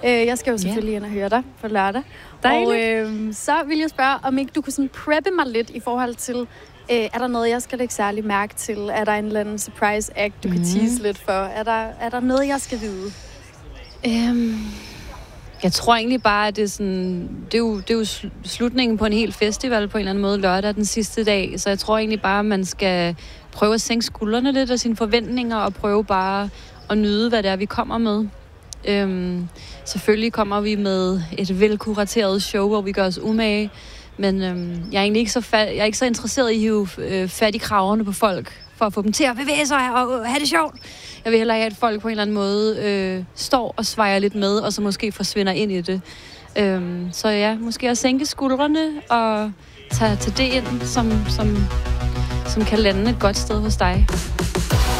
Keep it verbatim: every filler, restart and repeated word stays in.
Øh, jeg skal jo selvfølgelig ind og høre dig på lørdag. Dejligt. Og øh, så vil jeg spørge, om ikke du kunne sådan preppe mig lidt i forhold til, øh, er der noget, jeg skal lægge særlig mærke til? Er der en eller anden surprise act, du mm. kan tease lidt for? Er der, er der noget, jeg skal vide? Øhm, jeg tror egentlig bare, at det er, sådan, det, er jo, det er jo slutningen på en hel festival på en eller anden måde lørdag den sidste dag. Så jeg tror egentlig bare, at man skal prøve at sænke skuldrene lidt af sine forventninger og prøve bare at nyde, hvad det er, vi kommer med. Øhm, selvfølgelig kommer vi med et velkurateret show, hvor vi gør os umage. Men øhm, jeg er egentlig ikke så, fa- jeg er ikke så interesseret i at hive øh, fat i kraverne på folk, for at få dem til at bevæge sig og have det sjovt. Jeg vil hellere have, at folk på en eller anden måde øh, står og svejer lidt med, og så måske forsvinder ind i det. Øhm, så ja, måske at sænke skuldrene og tage, tage det ind, som, som, som kan lande et godt sted hos dig.